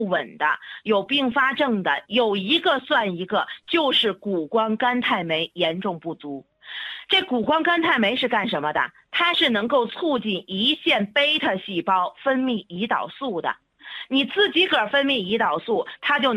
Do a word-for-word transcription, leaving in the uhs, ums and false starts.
稳的，有并发症的，有一个算一个，就是谷胱甘肽酶严重不足。这谷胱甘肽酶是干什么的？它是能够促进胰腺贝塔细胞分泌胰岛素的。你自己个儿分泌胰岛素，它就